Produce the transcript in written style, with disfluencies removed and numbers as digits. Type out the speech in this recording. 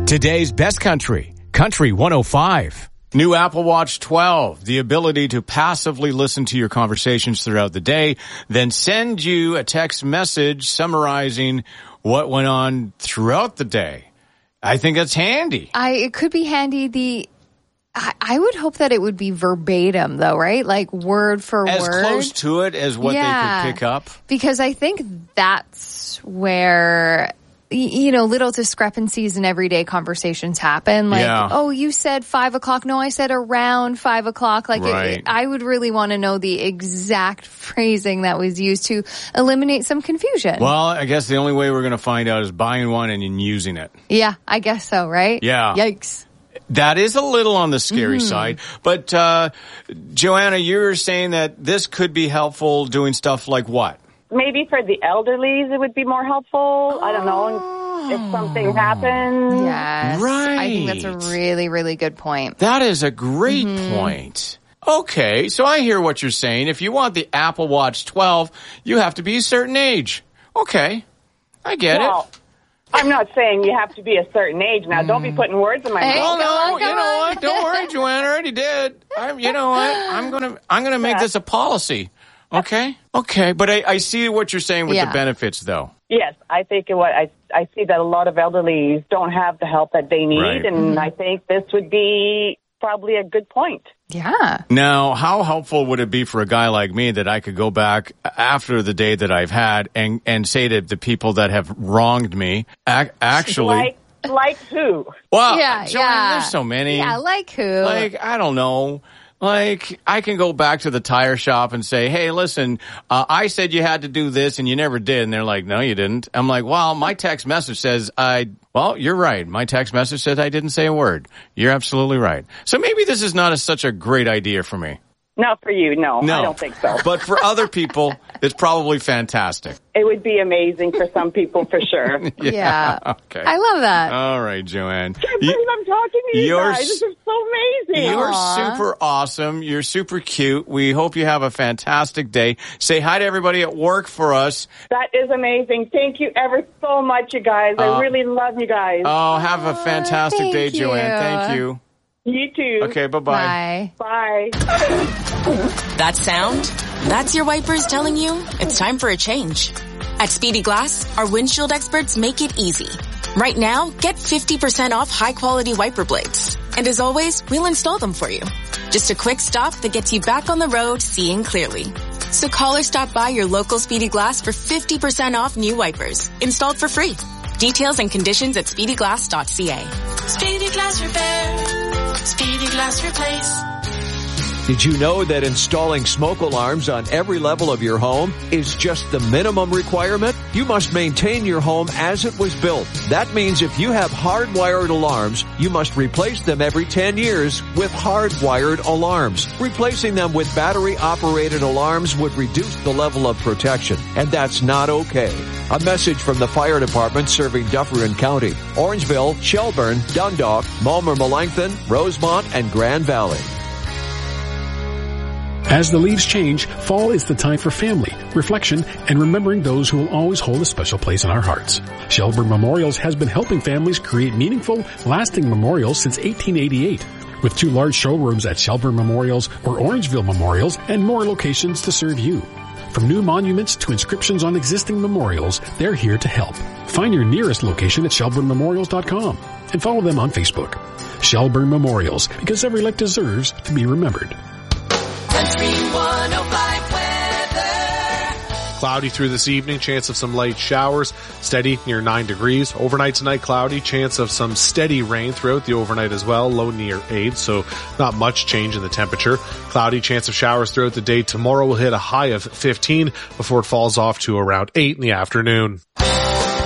Today's best country, Country 105. New Apple Watch 12, the ability to passively listen to your conversations throughout the day, then send you a text message summarizing what went on throughout the day. I think that's handy. It could be handy. I would hope that it would be verbatim, though, right? Like word for word. As close to it as what they could pick up. Because I think that's where, little discrepancies in everyday conversations happen. Like, oh, you said 5 o'clock. No, I said around 5 o'clock. Like, right. I would really want to know the exact phrasing that was used to eliminate some confusion. Well, I guess the only way we're going to find out is buying one and then using it. Yeah, I guess so, right? Yeah. Yikes. That is a little on the scary side. But, Joanna, you're saying that this could be helpful doing stuff like what? Maybe for the elderlies it would be more helpful. I don't know if something happens. Yes. Right. I think that's a really, really good point. That is a great point. Okay, so I hear what you're saying. If you want the Apple Watch 12, you have to be a certain age. Okay, I get it. I'm not saying you have to be a certain age. Now, don't be putting words in my mouth. Oh, no, you know what? Don't worry, Joanne. I already did. You know what? I'm gonna make this a policy. Okay? Okay, but I see what you're saying with the benefits, though. Yes, I think I see that a lot of elderlies don't have the help that they need, and I think this would be probably a good point. Yeah. Now, how helpful would it be for a guy like me that I could go back after the day that I've had and say to the people that have wronged me, actually... Like who? Well, Joanne, there's so many. Yeah, like who? Like, I don't know. Like, I can go back to the tire shop and say, hey, listen, I said you had to do this and you never did. And they're like, no, you didn't. I'm like, well, my text message says well, you're right. My text message said I didn't say a word. You're absolutely right. So maybe this is not such a great idea for me. Not for you, no. I don't think so. But for other people, it's probably fantastic. It would be amazing for some people, for sure. Yeah. Okay. I love that. All right, Joanne. I can't believe I'm talking to you guys. This is so amazing. You're super awesome. You're super cute. We hope you have a fantastic day. Say hi to everybody at work for us. That is amazing. Thank you ever so much, you guys. I really love you guys. Oh, have a fantastic day, you. Joanne. Thank you. You too. Okay, bye-bye. Bye. That sound? That's your wipers telling you it's time for a change. At Speedy Glass, our windshield experts make it easy. Right now, get 50% off high-quality wiper blades. And as always, we'll install them for you. Just a quick stop that gets you back on the road seeing clearly. So call or stop by your local Speedy Glass for 50% off new wipers. Installed for free. Details and conditions at speedyglass.ca. Speedy Glass Repair. Speedy Glass Replace. Did you know that installing smoke alarms on every level of your home is just the minimum requirement? You must maintain your home as it was built. That means if you have hardwired alarms, you must replace them every 10 years with hardwired alarms. Replacing them with battery-operated alarms would reduce the level of protection, and that's not okay. A message from the fire department serving Dufferin County, Orangeville, Shelburne, Dundalk, Mulmer-Melancthon, Rosemont, and Grand Valley. As the leaves change, fall is the time for family, reflection, and remembering those who will always hold a special place in our hearts. Shelburne Memorials has been helping families create meaningful, lasting memorials since 1888. With 2 large showrooms at Shelburne Memorials or Orangeville Memorials and more locations to serve you. From new monuments to inscriptions on existing memorials, they're here to help. Find your nearest location at shelburnememorials.com and follow them on Facebook. Shelburne Memorials, because every life deserves to be remembered. Country 105 weather. Cloudy through this evening, chance of some light showers, steady near 9 degrees. Overnight tonight, cloudy, chance of some steady rain throughout the overnight as well, low near 8, so not much change in the temperature. Cloudy, chance of showers throughout the day. Tomorrow will hit a high of 15 before it falls off to around 8 in the afternoon.